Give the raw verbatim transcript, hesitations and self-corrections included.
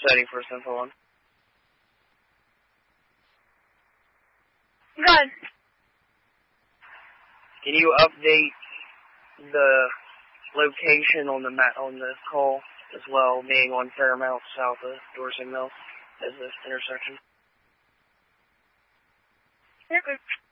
setting for a simple one. Good. Can you update the location on the ma- on the call as well, being on Fairmount south of Dorsey Mill as this intersection? Yeah, good.